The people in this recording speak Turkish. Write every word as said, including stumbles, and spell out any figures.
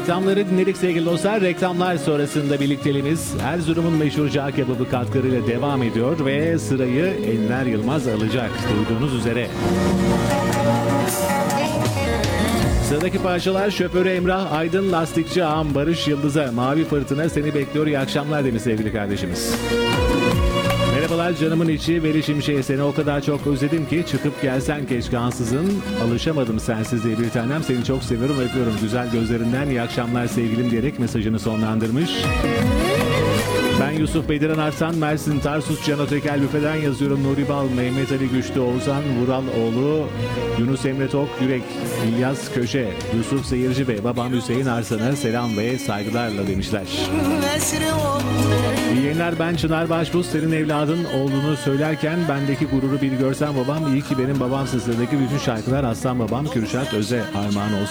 Reklamları dinledik sevgili dostlar. Reklamlar sonrasında birlikteliğimiz Erzurum'un meşhur cağ kebabı katkılarıyla devam ediyor ve sırayı Enver Yılmaz alacak duyduğunuz üzere. Sıradaki parçalar şoförü Emrah Aydın, lastikçi ağam Barış Yıldız'a Mavi Fırtına seni bekliyor. İyi akşamlar demiş sevgili kardeşimiz. Merhabalar canımın içi Veli Şimşek'e, seni o kadar çok özledim ki çıkıp gelsen keşke ansızın, alışamadım sensiz diye bir tanem, seni çok seviyorum öpüyorum güzel gözlerinden, iyi akşamlar sevgilim diyerek mesajını sonlandırmış. Ben Yusuf Bediran Arslan, Mersin Tarsus Cano Tekel Büfe'den yazıyorum. Nuri Bal, Mehmet Ali Güçlü, Oğuzhan Vuraloğlu, Yunus Emre Tok Yürek, İlyas Köşe, Yusuf Seyirci ve babam Hüseyin Arslan'a selam ve saygılarla demişler. İyi yayınlar, ben Çınar Başbuz, senin evladın olduğunu söylerken bendeki gururu bir görsen babam, iyi ki benim babam sesindeki bütün şarkılar Aslan babam Kürşat Öz'e armağan olsun.